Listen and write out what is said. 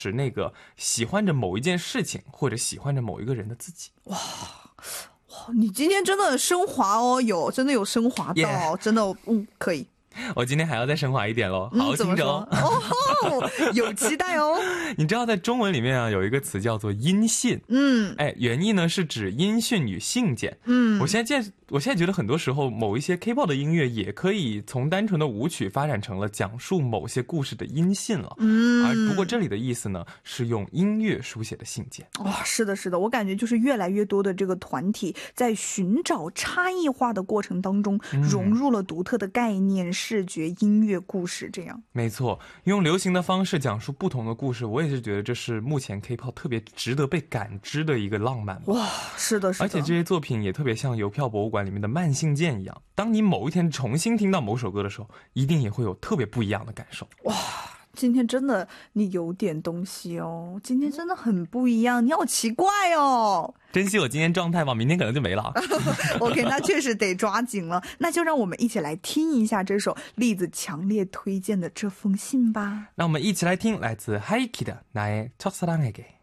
指那个喜欢着某一件事情或者喜欢着某一个人的自己。 哇，你今天真的很升华哦，真的有升华到，真的可以。 我今天还要再升华一点咯，好好听着哦。 有期待哦。 你知道在中文里面啊有一个词叫做音信，原意呢是指音讯与信件。我现在觉得很多时候某一些 K-pop 的音乐也可以从单纯的舞曲发展成了讲述某些故事的音信了。而不过这里的意思呢是用音乐书写的信件。 是的是的，我感觉就是越来越多的这个团体在寻找差异化的过程当中融入了独特的概念、视觉、音乐、故事这样。 没错，用流行的方式讲述不同的故事，我也是觉得这是目前 K-pop 特别值得被感知的一个浪漫。 哇，是的是的。 而且这些作品也特别像邮票博物馆里面的慢信件一样，当你某一天重新听到某首歌的时候，一定也会有特别不一样的感受。 哇，今天真的你有点东西哦，今天真的很不一样，你好奇怪哦。 珍惜我今天状态吧，明天可能就没了。 OK， 那确实得抓紧了。那就让我们一起来听一下这首栗子强烈推荐的这封信吧。 那我们一起来听来自 Haiki 的나의 첫사랑에게。